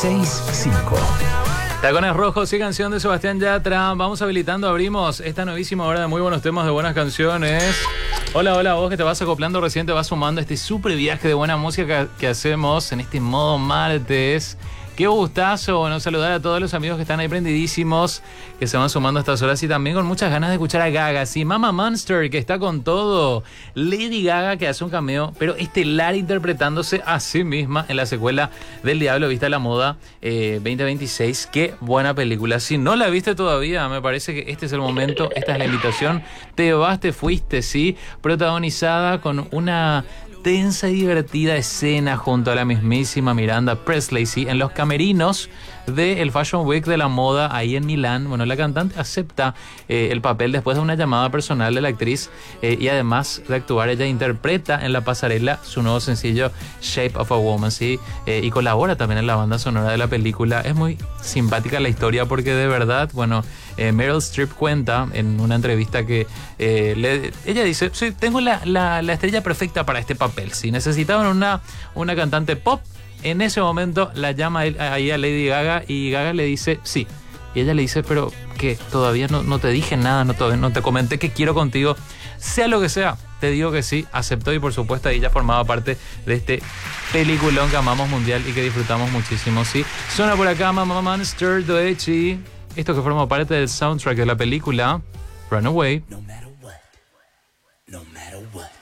96.5. Tacones Rojos y canción de Sebastián Yatra. Vamos habilitando, abrimos esta nuevísima hora de muy buenos temas, de buenas canciones. Hola, hola, vos que te vas acoplando recién, te vas sumando a este super viaje de buena música que hacemos en este modo martes. Qué gustazo, bueno, saludar a todos los amigos que están ahí prendidísimos, que se van sumando a estas horas y también con muchas ganas de escuchar a Gaga. Sí, Mama Monster, que está con todo. Lady Gaga, que hace un cameo, pero estelar, interpretándose a sí misma en la secuela del Diablo Viste a la Moda 2026. Qué buena película. Si no la viste todavía, me parece que este es el momento, esta es la invitación. Te vas, te fuiste, sí. Protagonizada con una tensa y divertida escena junto a la mismísima Miranda Presley, ¿sí? En los camerinos del Fashion Week de la moda ahí en Milán. Bueno, la cantante acepta el papel después de una llamada personal de la actriz y además de actuar, ella interpreta en la pasarela su nuevo sencillo Shape of a Woman, ¿sí? Y colabora también en la banda sonora de la película. Es muy simpática la historia porque de verdad, bueno, Meryl Streep cuenta en una entrevista que ella dice, sí, tengo la estrella perfecta para este papel. Si necesitaban una cantante pop, en ese momento la llama ahí a Lady Gaga y Gaga le dice sí. Y ella le dice, pero que todavía no te dije nada, no te comenté que quiero contigo. Sea lo que sea, te digo que sí. Aceptó y por supuesto ella formaba parte de este peliculón que amamos mundial y que disfrutamos muchísimo, ¿sí? Suena por acá Mama Monster de Echi. Esto que forma parte del soundtrack de la película Runaway. No matter what. No matter what.